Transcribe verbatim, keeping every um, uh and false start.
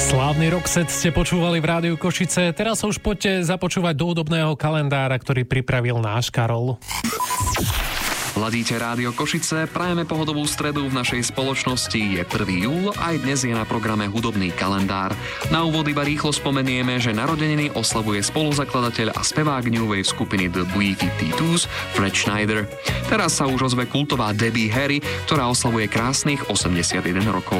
Slávny Roxette ste počúvali v Rádiu Košice. Teraz sa už poďte započúvať do hudobného kalendára, ktorý pripravil náš Karol. Ladíte Rádio Košice, prajeme pohodovú stredu v našej spoločnosti. Je prvý júl, aj dnes je na programe hudobný kalendár. Na úvod iba rýchlo spomenieme, že narodeniny oslavuje spoluzakladateľ a spevák New Wave skupiny The B päťdesiatdva, Fred Schneider. Teraz sa už ozve kultová Debbie Harry, ktorá oslavuje krásnych osemdesiatjeden rokov.